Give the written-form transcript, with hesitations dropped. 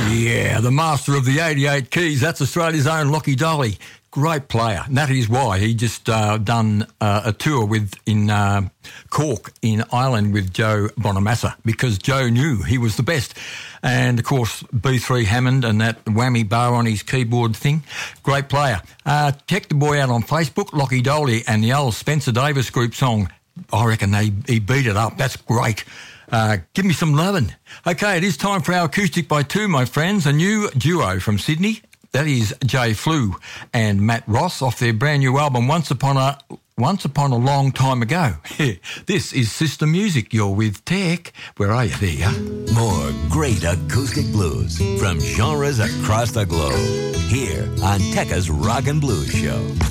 Yeah, the master of the 88 keys. That's Australia's own Lockie Dolly. Great player. And that is why he just done a tour in Cork in Ireland with Joe Bonamassa, because Joe knew he was the best. And, of course, B3 Hammond and that whammy bar on his keyboard thing. Great player. Check the boy out on Facebook, Lockie Dolly, and the old Spencer Davis group song. I reckon he beat it up. That's great. Give me some lovin'. Okay, it is time for our Acoustic by Two, my friends. A new duo from Sydney. That is Jay Flew and Matt Ross off their brand new album, Once Upon a Long Time Ago. This is System Music. You're with Tech. Where are you? There you are. More great acoustic blues from genres across the globe. Here on Tekka's Rock and Blues Show.